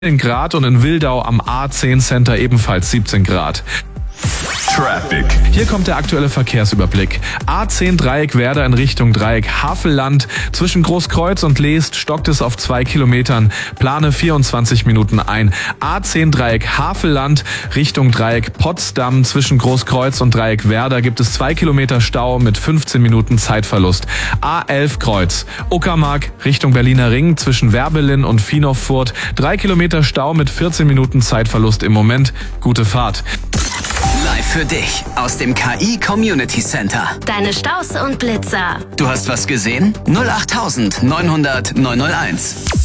Grad und in Wildau am A10 Center ebenfalls 17 Grad. Traffic. Hier kommt der aktuelle Verkehrsüberblick. A10 Dreieck Werder in Richtung Dreieck Havelland. Zwischen Großkreuz und Leest stockt es auf 2 Kilometern. Plane 24 Minuten ein. A10 Dreieck Havelland Richtung Dreieck Potsdam. Zwischen Großkreuz und Dreieck Werder gibt es 2 Kilometer Stau mit 15 Minuten Zeitverlust. A11 Kreuz Uckermark Richtung Berliner Ring zwischen Werbelin und Viehnow-Furt. 3 Kilometer Stau mit 14 Minuten Zeitverlust im Moment. Gute Fahrt. Live für dich aus dem KI Community Center. Deine Staus und Blitzer. Du hast was gesehen? 08900 901.